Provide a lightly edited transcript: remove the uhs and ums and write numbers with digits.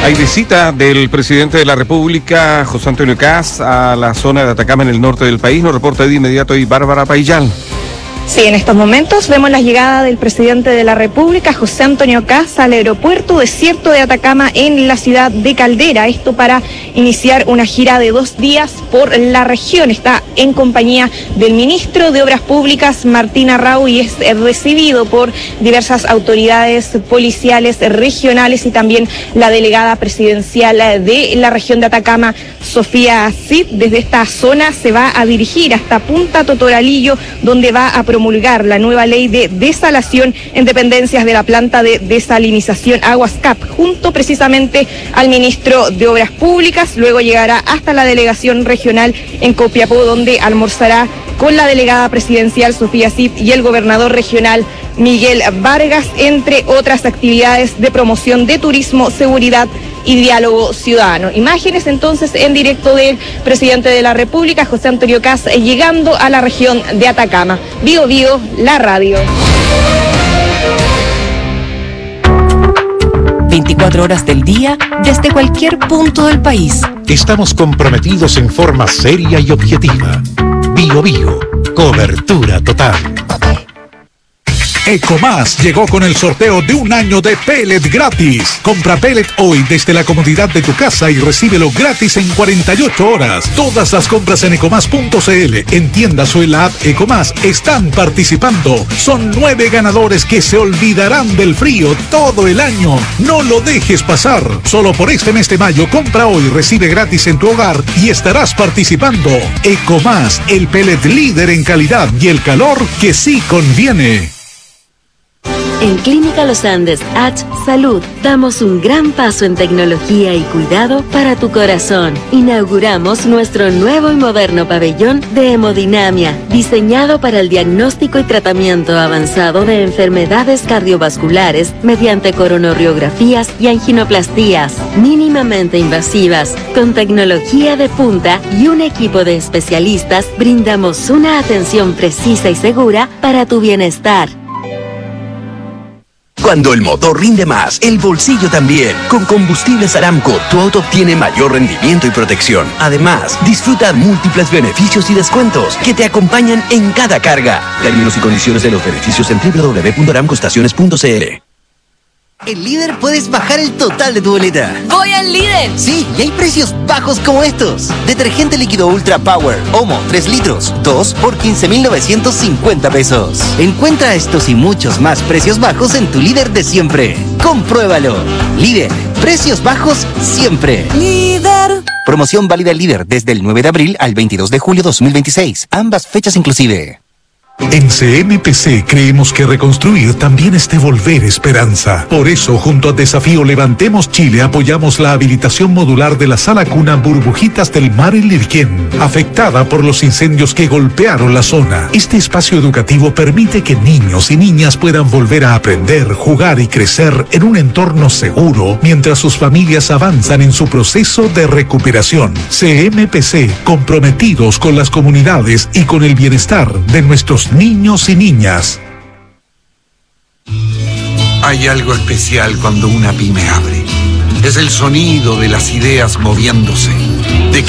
Hay visita del presidente de la República, José Antonio Kast, a la zona de Atacama en el norte del país. Nos reporta de inmediato ahí Bárbara Payán. Sí, en estos momentos vemos la llegada del presidente de la República, José Antonio Kast, al aeropuerto desierto de Atacama en la ciudad de Caldera. Esto para iniciar una gira de 2 días por la región. Está en compañía del ministro de Obras Públicas, Martín Arrau, y es recibido por diversas autoridades policiales regionales y también la delegada presidencial de la región de Atacama, Sofía Cid. Desde esta zona se va a dirigir hasta Punta Totoralillo, donde va a promulgar la nueva ley de desalación en dependencias de la planta de desalinización Aguas CAP, junto precisamente al ministro de Obras Públicas. Luego llegará hasta la delegación regional en Copiapó, donde almorzará con la delegada presidencial Sofía Cid y el gobernador regional Miguel Vargas, entre otras actividades de promoción de turismo, seguridad y diálogo ciudadano. Imágenes entonces en directo del presidente de la República, José Antonio Kast, llegando a la región de Atacama. Bio Bio, la radio. 24 horas del día, desde cualquier punto del país. Estamos comprometidos en forma seria y objetiva. Bio Bio, cobertura total. Ecomás llegó con el sorteo de 1 año de pellet gratis. Compra pellet hoy desde la comodidad de tu casa y recíbelo gratis en 48 horas. Todas las compras en ecomás.cl, en tiendas o en la app Ecomás están participando. Son 9 ganadores que se olvidarán del frío todo el año. No lo dejes pasar. Solo por este mes de mayo, compra hoy, recibe gratis en tu hogar y estarás participando. Ecomás, el pellet líder en calidad y el calor que sí conviene. En Clínica Los Andes H Salud damos un gran paso en tecnología y cuidado para tu corazón. Inauguramos nuestro nuevo y moderno pabellón de hemodinamia, diseñado para el diagnóstico y tratamiento avanzado de enfermedades cardiovasculares mediante coronariografías y anginoplastías mínimamente invasivas. Con tecnología de punta y un equipo de especialistas, brindamos una atención precisa y segura para tu bienestar. Cuando el motor rinde más, el bolsillo también. Con Combustibles Aramco, tu auto obtiene mayor rendimiento y protección. Además, disfruta múltiples beneficios y descuentos que te acompañan en cada carga. Términos y condiciones de los beneficios en www.aramcoestaciones.cl. En Líder puedes bajar el total de tu boleta. ¡Voy al Líder! Sí, y hay precios bajos como estos. Detergente líquido Ultra Power, Omo, 3 litros, 2 por 15,950 pesos. Encuentra estos y muchos más precios bajos en tu Líder de siempre. Compruébalo. Líder, precios bajos siempre. Líder. Promoción válida en Líder desde el 9 de abril al 22 de julio 2026. Ambas fechas inclusive. En CMPC creemos que reconstruir también es devolver esperanza. Por eso, junto a Desafío Levantemos Chile, apoyamos la habilitación modular de la sala cuna Burbujitas del Mar en Lirquén, afectada por los incendios que golpearon la zona. Este espacio educativo permite que niños y niñas puedan volver a aprender, jugar y crecer en un entorno seguro, mientras sus familias avanzan en su proceso de recuperación. CMPC, comprometidos con las comunidades y con el bienestar de nuestros niños y niñas. Hay algo especial cuando una pyme abre. Es el sonido de las ideas moviéndose, de